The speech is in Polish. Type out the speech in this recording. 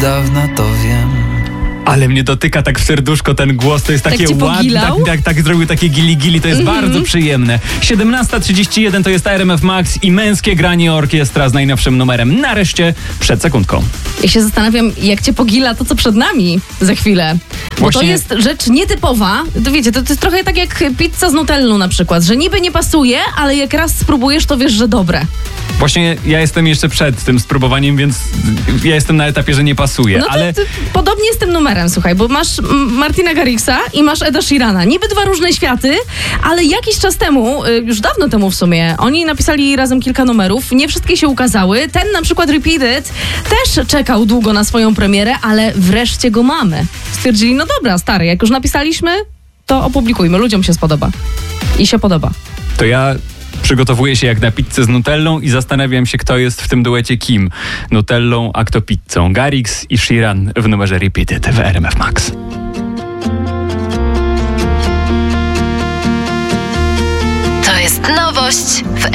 dawna to wiem. Ale mnie dotyka tak w serduszko ten głos, to jest takie ładne, tak zrobił takie gili, to jest bardzo przyjemne. 17:31 to jest RMF Max i męskie granie orkiestra z najnowszym numerem. Nareszcie przed sekundką. Ja się zastanawiam, jak cię pogila to, co przed nami za chwilę. Bo Właśnie... to jest rzecz nietypowa. To wiecie, to jest trochę tak jak pizza z nutellą na przykład, że niby nie pasuje, ale jak raz spróbujesz, to wiesz, że dobre. Właśnie ja jestem jeszcze przed tym spróbowaniem, więc ja jestem na etapie, że nie pasuje. No ale... ty podobnie z tym numerem, słuchaj, bo masz Martina Garrixa i masz Eda Sheerana. Niby dwa różne światy, ale jakiś czas temu, już dawno temu w sumie, oni napisali razem kilka numerów, nie wszystkie się ukazały. Ten na przykład Repeated też czekał długo na swoją premierę, ale wreszcie go mamy. Stwierdzili, no dobra, stary, jak już napisaliśmy, to opublikujmy, ludziom się spodoba. I się podoba. To ja przygotowuję się jak na pizzę z nutellą i zastanawiam się, kto jest w tym duecie kim. Nutellą, a kto pizzą. Garrix i Sheeran w numerze Repeated w RMF Max. To jest nowość w